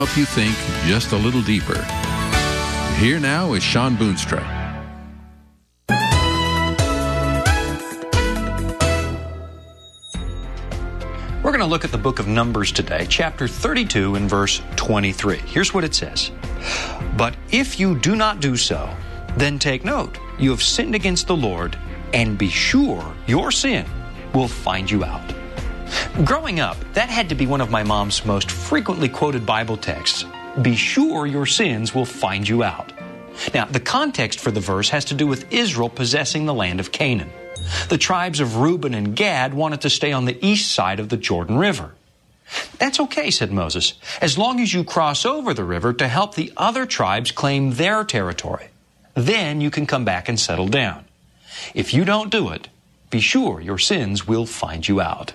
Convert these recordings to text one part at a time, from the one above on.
Help you think just a little deeper. Here now is Shawn Boonstra. We're going to look at the book of Numbers today, chapter 32 and verse 23. Here's what it says. But if you do not do so, then take note, you have sinned against the Lord, and be sure your sin will find you out. Growing up, that had to be one of my mom's most frequently quoted Bible texts. Be sure your sins will find you out. Now, the context for the verse has to do with Israel possessing the land of Canaan. The tribes of Reuben and Gad wanted to stay on the east side of the Jordan River. That's okay, said Moses, as long as you cross over the river to help the other tribes claim their territory. Then you can come back and settle down. If you don't do it, be sure your sins will find you out.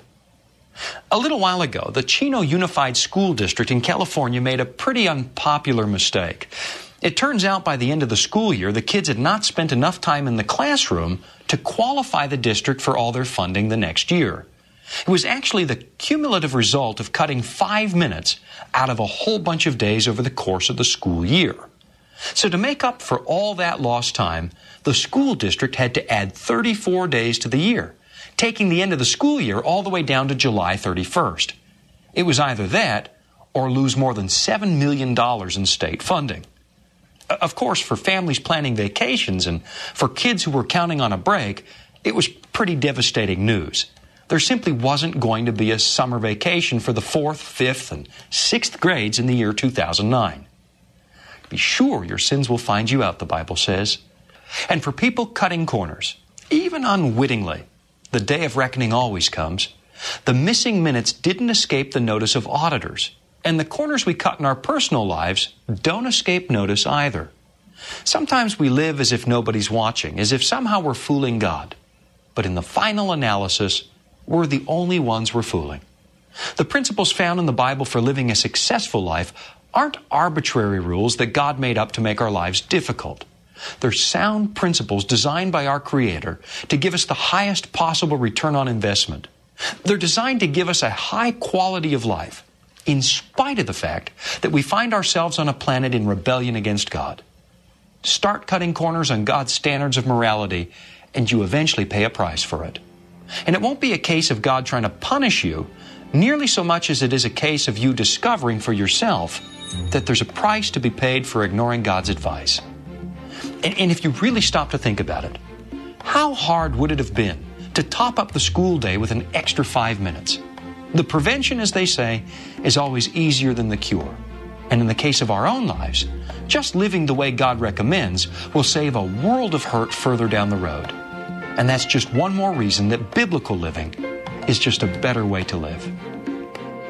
A little while ago, the Chino Unified School District in California made a pretty unpopular mistake. It turns out by the end of the school year, the kids had not spent enough time in the classroom to qualify the district for all their funding the next year. It was actually the cumulative result of cutting 5 minutes out of a whole bunch of days over the course of the school year. So to make up for all that lost time, the school district had to add 34 days to the year, taking the end of the school year all the way down to July 31st. It was either that or lose more than $7 million in state funding. Of course, for families planning vacations and for kids who were counting on a break, it was pretty devastating news. There simply wasn't going to be a summer vacation for the 4th, 5th, and 6th grades in the year 2009. Be sure your sins will find you out, the Bible says. And for people cutting corners, even unwittingly, the day of reckoning always comes. The missing minutes didn't escape the notice of auditors, and the corners we cut in our personal lives don't escape notice either. Sometimes we live as if nobody's watching, as if somehow we're fooling God. But in the final analysis, we're the only ones we're fooling. The principles found in the Bible for living a successful life aren't arbitrary rules that God made up to make our lives difficult. They're sound principles designed by our Creator to give us the highest possible return on investment. They're designed to give us a high quality of life, in spite of the fact that we find ourselves on a planet in rebellion against God. Start cutting corners on God's standards of morality, and you eventually pay a price for it. And it won't be a case of God trying to punish you nearly so much as it is a case of you discovering for yourself that there's a price to be paid for ignoring God's advice. And if you really stop to think about it, how hard would it have been to top up the school day with an extra 5 minutes? The prevention, as they say, is always easier than the cure. And in the case of our own lives, just living the way God recommends will save a world of hurt further down the road. And that's just one more reason that biblical living is just a better way to live.